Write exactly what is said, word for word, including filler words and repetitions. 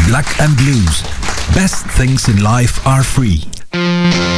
Black and Blues. Best things in life are free.